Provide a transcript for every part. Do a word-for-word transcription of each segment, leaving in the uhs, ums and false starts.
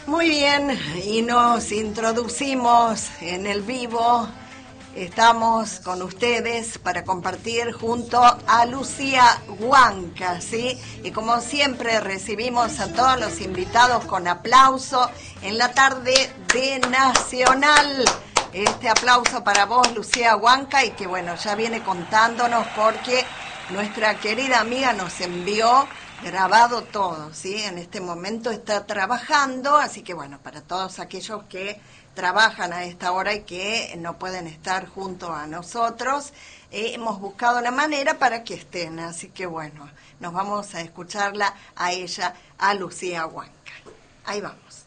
Muy bien, y nos introducimos en el vivo. Estamos con ustedes para compartir junto a Lucía Huanca, ¿sí? Y como siempre recibimos a todos los invitados con aplauso en la tarde de Nacional. Este aplauso para vos, Lucía Huanca, y que bueno, ya viene contándonos porque nuestra querida amiga nos envió grabado todo, ¿sí? En este momento está trabajando, así que bueno, para todos aquellos que trabajan a esta hora y que no pueden estar junto a nosotros, eh, hemos buscado la manera para que estén, así que bueno, nos vamos a escucharla a ella, a Lucía Huanca. Ahí vamos.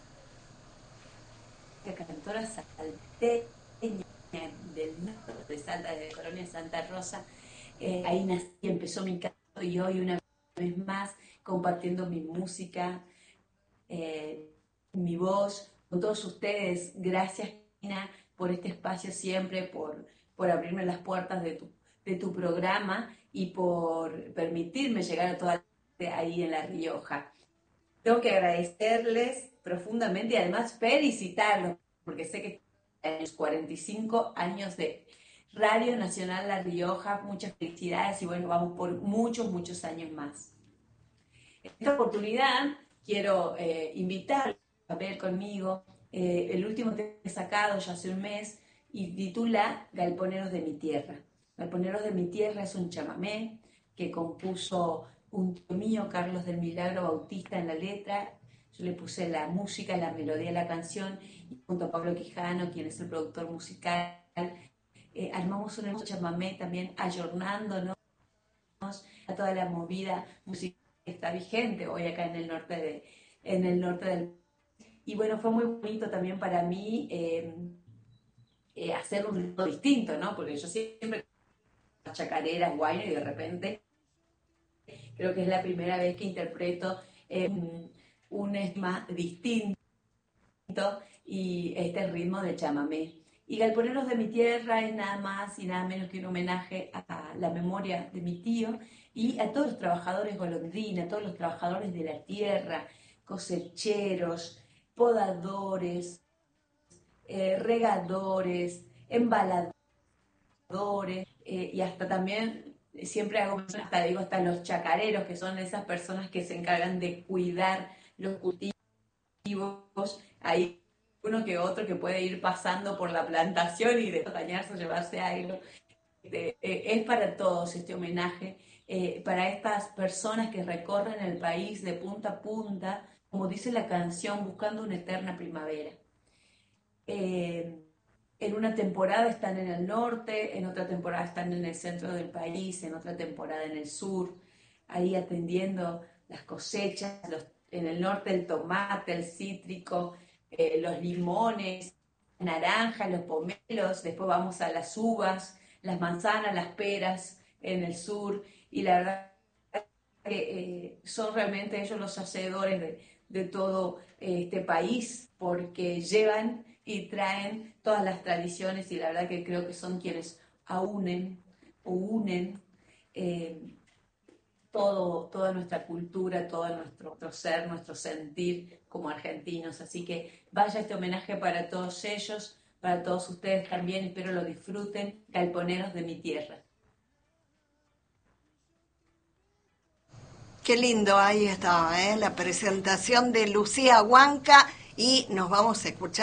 La cantora salteña del norte de Salta, de Colonia Santa Rosa, eh, ahí nací, empezó mi canto y hoy una vez más compartiendo mi música, eh, mi voz con todos ustedes. Gracias, Gina, por este espacio siempre, por, por abrirme las puertas de tu, de tu programa y por permitirme llegar a toda la gente ahí en La Rioja. Tengo que agradecerles profundamente y además felicitarlos, porque sé que en los cuarenta y cinco años de Radio Nacional La Rioja, muchas felicidades y bueno, vamos por muchos, muchos años más. En esta oportunidad quiero eh, invitar a ver conmigo eh, el último que he sacado ya hace un mes y titula Galponeros de mi tierra. Galponeros de mi tierra es un chamamé que compuso un tío mío, Carlos del Milagro Bautista, en la letra. Yo le puse la música, la melodía de la canción y junto a Pablo Quijano, quien es el productor musical, eh, armamos un hermoso chamamé también ayornándonos a toda la movida musical que está vigente hoy acá en el norte de, en el norte del. Y bueno, fue muy bonito también para mí eh, eh, hacer un ritmo distinto, ¿no? Porque yo siempre chacareras, guayno, y de repente creo que es la primera vez que interpreto eh, un, un esma distinto y este ritmo de chamamé. Y Galponeros de mi tierra es nada más y nada menos que un homenaje a la memoria de mi tío y a todos los trabajadores golondrina, a todos los trabajadores de la tierra, cosecheros, podadores, eh, regadores, embaladores, eh, y hasta también, siempre hago, hasta digo, hasta los chacareros, que son esas personas que se encargan de cuidar los cultivos. Hay uno que otro que puede ir pasando por la plantación y de bañarse o llevarse algo. Eh, eh, es para todos este homenaje, eh, para estas personas que recorren el país de punta a punta, como dice la canción, buscando una eterna primavera. Eh, en una temporada están en el norte, en otra temporada están en el centro del país, en otra temporada en el sur, ahí atendiendo las cosechas, los, en el norte el tomate, el cítrico, eh, los limones, naranjas, los pomelos, después vamos a las uvas, las manzanas, las peras en el sur, y la verdad que eh, son realmente ellos los hacedores de, de todo eh, este país, porque llevan y traen todas las tradiciones y la verdad que creo que son quienes aúnen o unen eh, todo, toda nuestra cultura, todo nuestro, nuestro ser, nuestro sentir como argentinos. Así que vaya este homenaje para todos ellos, para todos ustedes también, espero lo disfruten, galponeros de mi tierra. Qué lindo, ahí estaba, ¿eh? La presentación de Lucía Huanca y nos vamos a escuchar